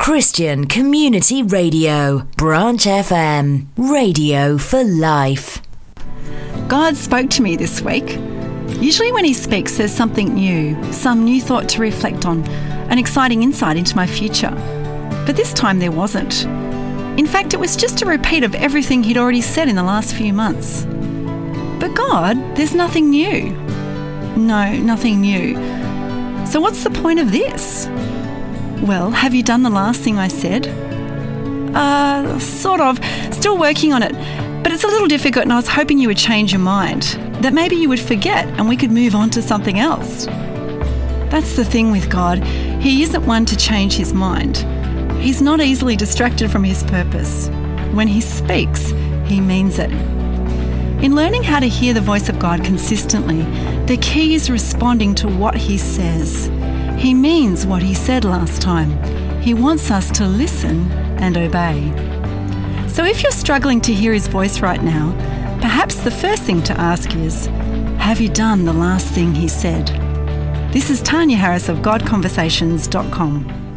Christian Community Radio, Branch FM, radio for life. God spoke to me this week. Usually when he speaks, there's something new, some new thought to reflect on, an exciting insight into my future. But this time there wasn't. In fact, it was just a repeat of everything he'd already said in the last few months. But God, there's nothing new. No, nothing new. So what's the point of this? Well, have you done the last thing I said? Sort of. Still working on it. But it's a little difficult and I was hoping you would change your mind. That maybe you would forget and we could move on to something else. That's the thing with God. He isn't one to change his mind. He's not easily distracted from his purpose. When he speaks, he means it. In learning how to hear the voice of God consistently, the key is responding to what he says. He means what he said last time. He wants us to listen and obey. So if you're struggling to hear his voice right now, perhaps the first thing to ask is, have you done the last thing he said? This is Tanya Harris of GodConversations.com.